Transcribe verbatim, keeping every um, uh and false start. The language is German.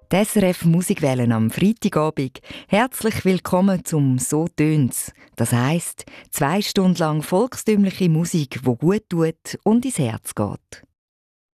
Die S R F Musikwellen am Freitagabend. Herzlich willkommen zum «So tönt's». Das heisst, zwei Stunden lang volkstümliche Musik, die gut tut und ins Herz geht.